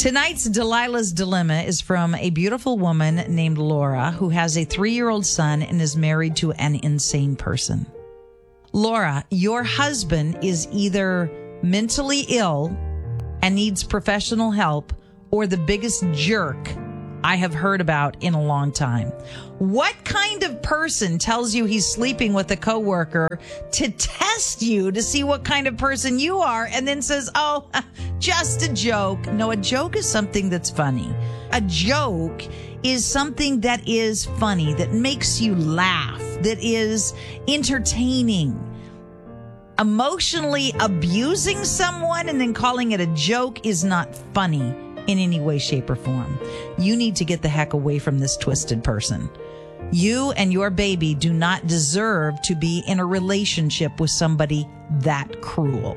Tonight's Delilah's Dilemma is from a beautiful woman named Laura who has a 3-year-old son and is married to an insane person. Laura, your husband is either mentally ill and needs professional help or the biggest jerk I have heard about in a long time. What kind of person tells you he's sleeping with a coworker to test you to see what kind of person you are and then says, oh, just a joke? No, a joke is something that's funny. A joke is something that is funny, that makes you laugh, that is entertaining. Emotionally abusing someone and then calling it a joke is not funny in any way, shape, or form. You need to get the heck away from this twisted person. You and your baby do not deserve to be in a relationship with somebody that cruel.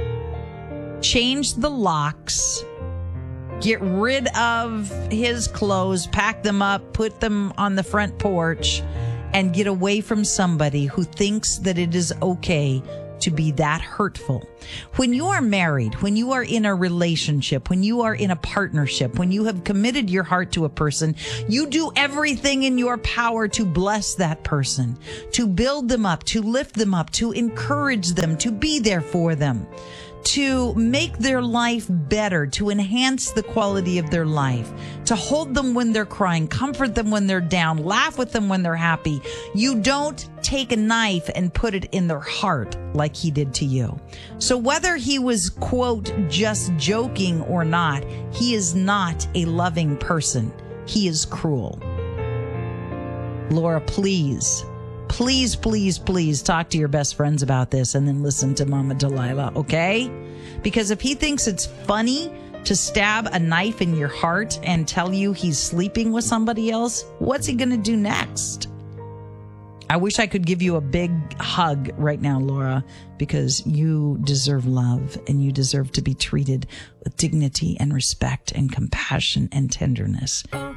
Change the locks. Get rid of his clothes, pack them up, put them on the front porch, and get away from somebody who thinks that it is okay to be that hurtful. When you are married, when you are in a relationship, when you are in a partnership, when you have committed your heart to a person, you do everything in your power to bless that person, to build them up, to lift them up, to encourage them, to be there for them, to make their life better, to enhance the quality of their life, to hold them when they're crying, comfort them when they're down, laugh with them when they're happy. You don't take a knife and put it in their heart like he did to you. So whether he was, quote, just joking or not, he is not a loving person. He is cruel. Laura, please talk to your best friends about this and then listen to Mama Delilah, okay? Because if he thinks it's funny to stab a knife in your heart and tell you he's sleeping with somebody else, what's he going to do next? I wish I could give you a big hug right now, Laura, because you deserve love and you deserve to be treated with dignity and respect and compassion and tenderness.